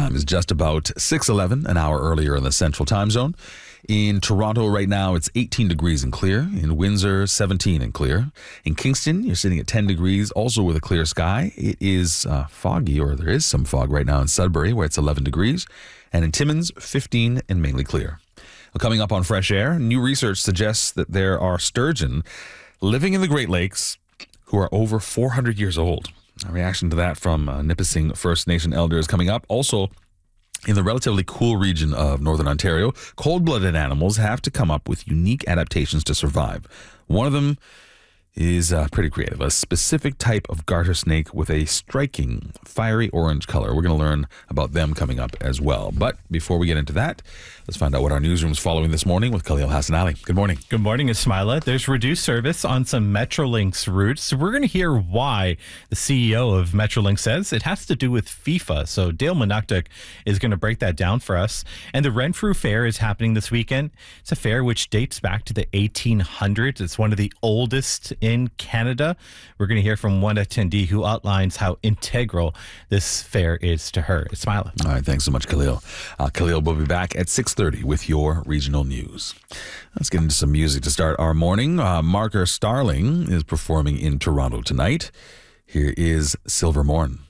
time is just about 6:11, an hour earlier in the Central Time Zone. In Toronto right now, it's 18 degrees and clear. In Windsor, 17 and clear. In Kingston, you're sitting at 10 degrees, also with a clear sky. It is foggy, or there is some fog right now in Sudbury, where it's 11 degrees. And in Timmins, 15 and mainly clear. Well, coming up on Fresh Air, new research suggests that there are sturgeon living in the Great Lakes who are over 400 years old. A reaction to that from Nipissing First Nation elders coming up. Also, in the relatively cool region of Northern Ontario, cold-blooded animals have to come up with unique adaptations to survive. One of them is pretty creative, a specific type of garter snake with a striking fiery orange color. We're going to learn about them coming up as well. But before we get into that, let's find out what our newsroom's following this morning with Khalil Hassan Ali. Good morning. Good morning, Ismaila. There's reduced service on some Metrolinx routes. So we're going to hear why the CEO of Metrolinx says it has to do with FIFA. So Dale Monuktuk is going to break that down for us. And the Renfrew Fair is happening this weekend. It's a fair which dates back to the 1800s. It's one of the oldest in Canada. We're going to hear from one attendee who outlines how integral this fair is to her. Ismaila. All right, thanks so much, Khalil. Khalil will be back at 6:30 with your regional news. Let's get into some music to start our morning. Marker Starling is performing in Toronto tonight. Here is Silver Morn.